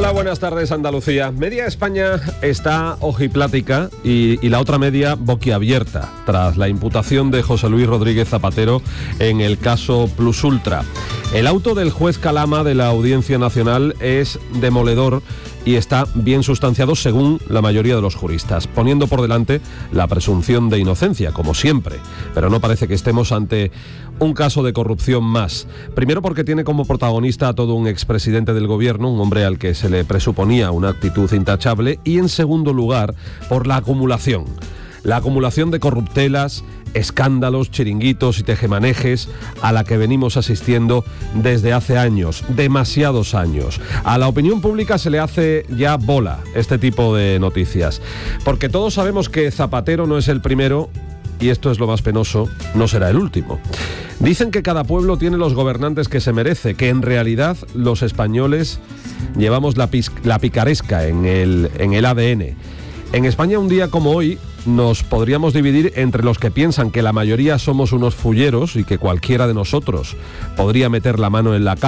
Hola, buenas tardes, Andalucía. Media España está ojiplática y la otra media boquiabierta tras la imputación de José Luis Rodríguez Zapatero en el caso Plus Ultra. El auto del juez Calama de la Audiencia Nacional es demoledor y está bien sustanciado según la mayoría de los juristas, poniendo por delante la presunción de inocencia, como siempre. Pero no parece que estemos ante un caso de corrupción más. Primero porque tiene como protagonista a todo un expresidente del gobierno, un hombre al que se le presuponía una actitud intachable, y en segundo lugar por la acumulación. La acumulación de corruptelas, escándalos, chiringuitos y tejemanejes a la que venimos asistiendo desde hace años, demasiados años. A la opinión pública se le hace ya bola este tipo de noticias, porque todos sabemos que Zapatero no es el primero y esto es lo más penoso, no será el último. Dicen que cada pueblo tiene los gobernantes que se merece, que en realidad los españoles llevamos la picaresca en el ADN. En España, un día como hoy, nos podríamos dividir entre los que piensan que la mayoría somos unos fulleros y que cualquiera de nosotros podría meter la mano en la